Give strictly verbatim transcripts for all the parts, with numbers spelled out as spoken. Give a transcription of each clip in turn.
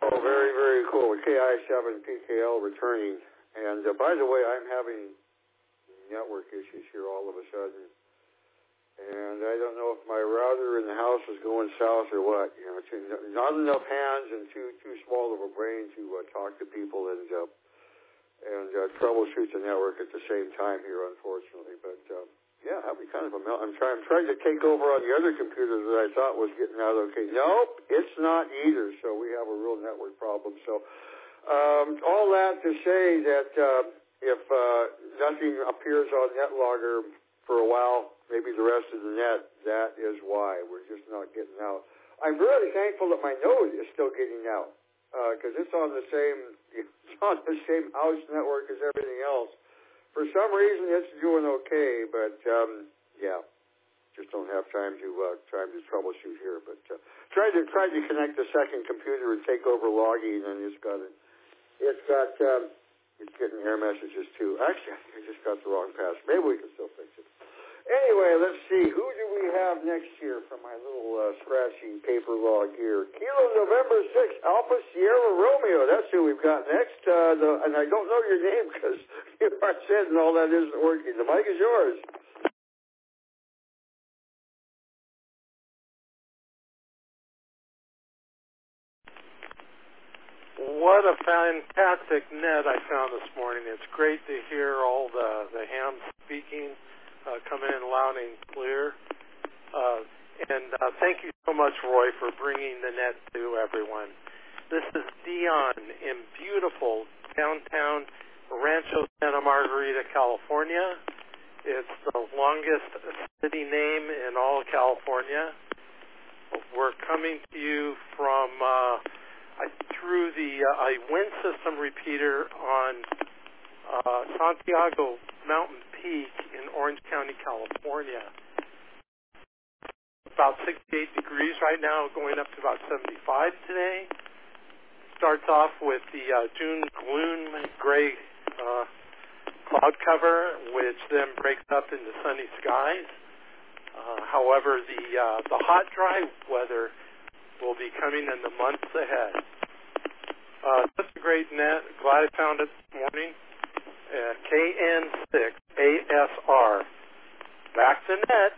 very, very cool. K I seven P K L returning. And uh, by the way, I'm having network issues here all of a sudden. And I don't know if my router in the house is going south or what. You know, too, not enough hands and too too small of a brain to uh, talk to people and uh, and uh, troubleshoot the network at the same time here, unfortunately. But uh, yeah, having kind of a melt. I'm trying. I'm trying to take over on the other computers that I thought was getting out okay. Nope, it's not either. So we have a real network problem. So um, all that to say that uh, if uh, nothing appears on NetLogger for a while, maybe the rest of the net, that is why. We're just not getting out. I'm really thankful that my node is still getting out because uh, it's on the same it's on the same house network as everything else. For some reason, it's doing okay, but um, yeah, just don't have time to uh, time to troubleshoot here. But uh, tried to tried to connect the second computer and take over logging, and it's got it. It's got um, it's getting error messages too. Actually, I think I just got the wrong password. Maybe we can still fix it. Anyway, let's see. Who do we have next here from my little uh, scratchy paper log here? Kilo November sixth, Alpha Sierra Romeo. That's who we've got next. Uh, the, and I don't know your name because you are said and all that isn't working. The mic is yours. What a fantastic net I found this morning. It's great to hear all the, the hams speaking. Uh, coming in loud and clear. Uh, and uh, thank you so much, Roy, for bringing the net to everyone. This is Dion in beautiful downtown Rancho Santa Margarita, California. It's the longest city name in all of California. We're coming to you from uh, I through the uh, I wind system repeater on uh, Santiago Mountain Peak in Orange County, California. About sixty-eight degrees right now, going up to about seventy-five today. Starts off with the uh, June gloom gray uh, cloud cover, which then breaks up into sunny skies. Uh, however, the uh, the hot, dry weather will be coming in the months ahead. Uh, just a great net. Glad I found it this morning. Uh, K N six A S R. Back to net.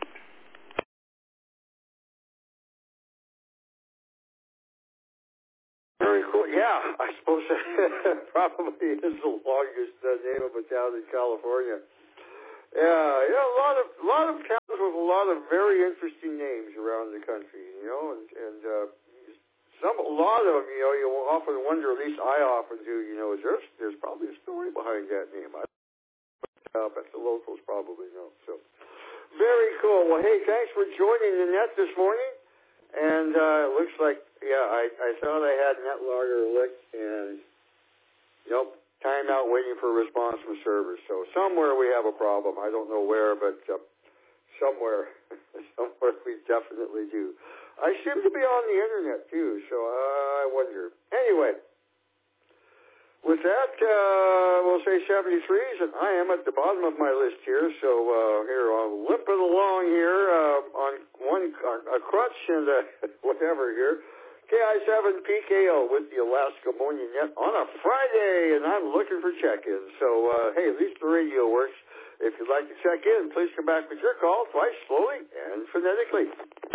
Very cool. Yeah, I suppose that probably is the longest uh, name of a town in California. Yeah, yeah, a lot of a lot of towns with a lot of very interesting names around the country, you know, and and uh, some a lot of them, you know, you often wonder. At least I often do. You know, is there there's probably a story behind that name. I Uh, but the locals probably know. So, very cool. Well, hey, thanks for joining the net this morning. And uh, it looks like, yeah, I, I thought I had NetLogger licked, and nope, timeout waiting for a response from servers. So somewhere we have a problem. I don't know where, but uh, somewhere, somewhere we definitely do. I seem to be on the internet too, so uh, I wonder. Anyway. With that, uh, we'll say seventy-threes, and I am at the bottom of my list here. So uh, here, I'll limp it along here uh, on one uh, a crutch and uh, whatever here. K I seven P K L with the Alaska Ammonia Net on a Friday, and I'm looking for check-ins. So, uh, hey, at least the radio works. If you'd like to check in, please come back with your call twice, slowly and phonetically.